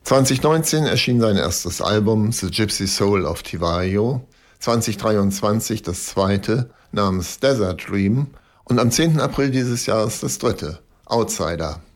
2019 erschien sein erstes Album The Gypsy Soul of Tivaio, 2023 das zweite namens Desert Dream und am 10. April dieses Jahres das dritte, Outsider.